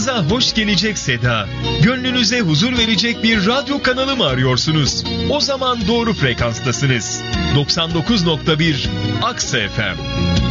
Kulağınıza hoş gelecek seda, gönlünüze huzur verecek bir radyo kanalı mı arıyorsunuz? O zaman doğru frekanstasınız. 99.1 Aksa FM.